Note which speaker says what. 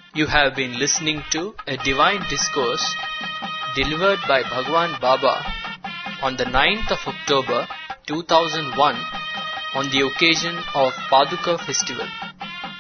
Speaker 1: You have been listening to a divine discourse delivered by Bhagwan Baba on the 9th of October 2001 on the occasion of Paduka Festival.